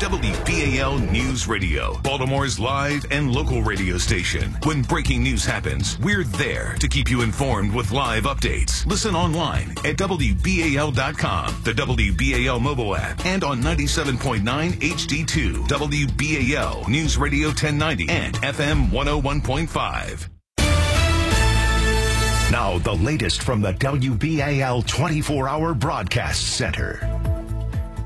WBAL News Radio, Baltimore's live and local radio station. When breaking news happens, we're there to keep you informed with live updates. Listen online at WBAL.com, the WBAL mobile app, and on 97.9 HD2, WBAL News Radio 1090 and FM 101.5. Now, the latest from the WBAL 24-hour broadcast center.